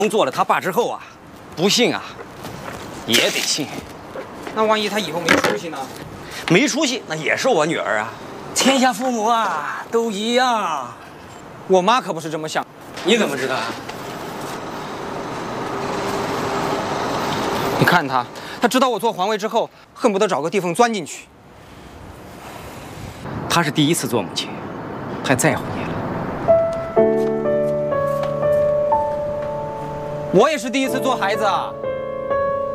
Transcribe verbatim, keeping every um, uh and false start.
做了他爸之后啊，不信啊，也得信。 那万一他以后没出息呢？ 没出息，那也是我女儿啊。天下父母啊，都一样。 我妈可不是这么想。 你怎么知道啊？ 你看她，她知道我做皇位之后，恨不得找个地缝钻进去。 她是第一次做母亲，太在乎你了。 我也是第一次做孩子啊。